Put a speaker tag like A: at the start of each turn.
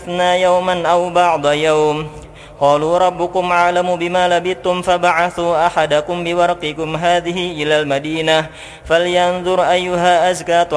A: يوما أو بعض يوم قالوا ربكم أعلم بما لبثتم فبعثوا أحدكم بورقكم هذه إلى المدينة فلينظر أيها أزكى